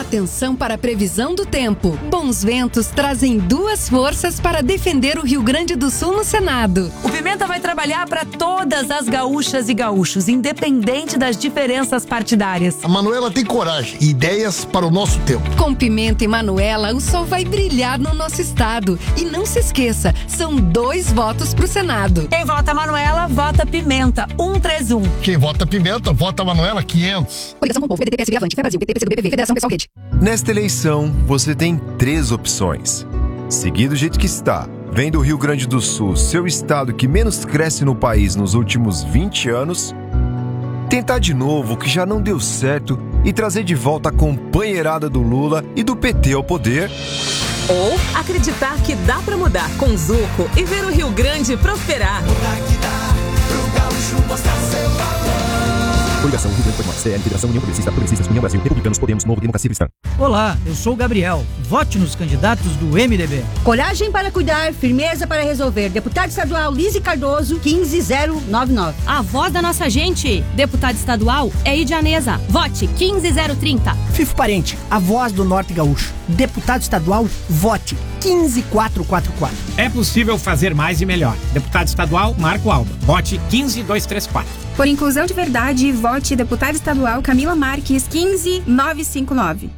Atenção para a previsão do tempo. Bons ventos trazem duas forças para defender o Rio Grande do Sul no Senado. O Pimenta vai trabalhar para todas as gaúchas e gaúchos, independente das diferenças partidárias. A Manuela tem coragem e ideias para o nosso tempo. Com Pimenta e Manuela, o sol vai brilhar no nosso estado. E não se esqueça, são 2 votos pro Senado. Quem vota Manuela, vota Pimenta, 131. Quem vota Pimenta, vota Manuela, 500. Coligação com o povo, PDT, PSB, Avante, Fé Brasil, PT, PCdoB, PV, Federação Pessoal Rede. Nesta eleição, você tem 3 opções. Seguir do jeito que está, vendo o Rio Grande do Sul, seu estado que menos cresce no país nos últimos 20 anos, tentar de novo o que já não deu certo e trazer de volta a companheirada do Lula e do PT ao poder. Ou acreditar que dá pra mudar com Zuco e ver o Rio Grande prosperar. Mudar que dá pro gaúcho mostrar seu valor. Coligação Rio Grande do Sul, CL, Federação União Progressista, Progressistas, União Brasil, Republicanos, Podemos, Novo, Democracia Cristã. Olá, eu sou o Gabriel. Vote nos candidatos do MDB. Coragem para cuidar, firmeza para resolver. Deputado estadual Lise Cardoso, 15099. A voz da nossa gente. Deputado estadual é Idianesa. Vote 15030. Fifo Parente, a voz do Norte Gaúcho. Deputado estadual, vote 15444. É possível fazer mais e melhor. Deputado estadual Marco Alba. Vote 15234. Por inclusão de verdade, vote deputada estadual Camila Marques, 15959.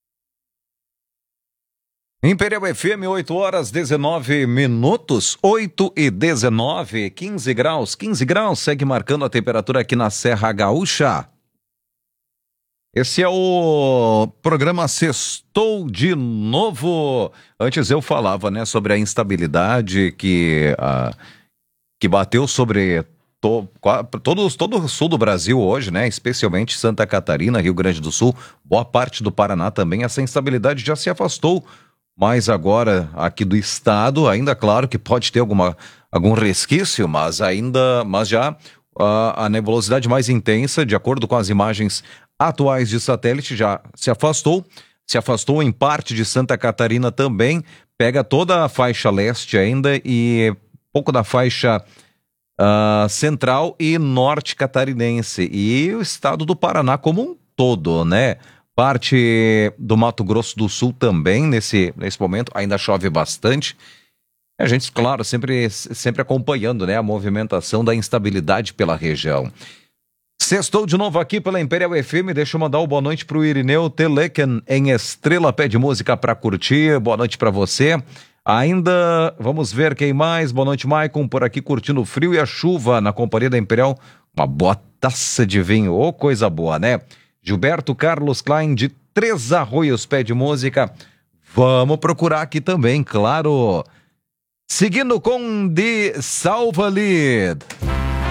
Imperial FM, 8 horas 19 minutos, 8 e 19, 15 graus, segue marcando a temperatura aqui na Serra Gaúcha. Esse é o programa Sextou de Novo. Antes eu falava, né, sobre a instabilidade que bateu sobre todo o sul do Brasil hoje, né? Especialmente Santa Catarina, Rio Grande do Sul, boa parte do Paraná também. Essa instabilidade já se afastou, mas agora aqui do estado, ainda claro que pode ter algum resquício, mas já a nebulosidade mais intensa, de acordo com as imagens atuais de satélite, já se afastou em parte de Santa Catarina também, pega toda a faixa leste ainda e pouco da faixa central e norte catarinense e o estado do Paraná como um todo, né? Parte do Mato Grosso do Sul também nesse momento ainda chove bastante. A gente, claro, sempre acompanhando, né, a movimentação da instabilidade pela região. Sextou de novo aqui pela Imperial FM. Deixa eu mandar uma boa noite pro Irineu Teleken em Estrela, pede música pra curtir. Boa noite pra você. Ainda vamos ver quem mais. Boa noite, Maicon, por aqui curtindo o frio e a chuva na companhia da Imperial. Uma boa taça de vinho, ô coisa boa, né? Gilberto Carlos Klein de Três Arroios pede música. Vamos procurar aqui também, claro. Seguindo com The Salva Lead.